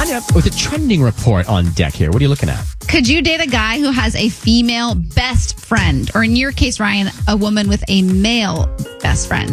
Tanya with a trending report on deck here. What are you looking at? Could you date a guy who has a female best friend? Or in your case, Ryan, a woman with a male best friend?